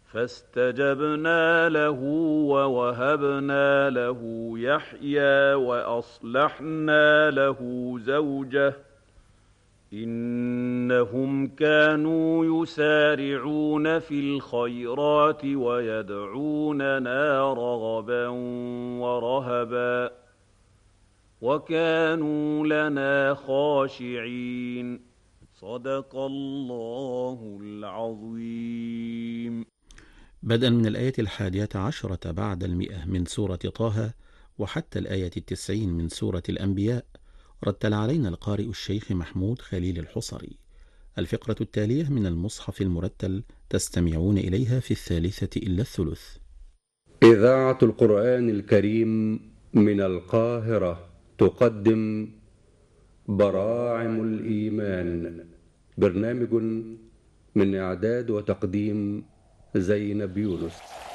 فاستجبنا له ووهبنا له يحيى وأصلحنا له زوجه إنهم كانوا يسارعون في الخيرات ويدعوننا رغبا ورهبا وكانوا لنا خاشعين. صدق الله العظيم. بدءا من الآية 11 بعد 100 من سورة طه وحتى الآية 90 من سورة الأنبياء، رتل علينا القارئ الشيخ محمود خليل الحصري. الفقرة التالية من المصحف المرتل تستمعون إليها في 1:03. إذاعة القرآن الكريم من القاهرة تقدم براعم الإيمان، برنامج من إعداد وتقديم زينب يونس.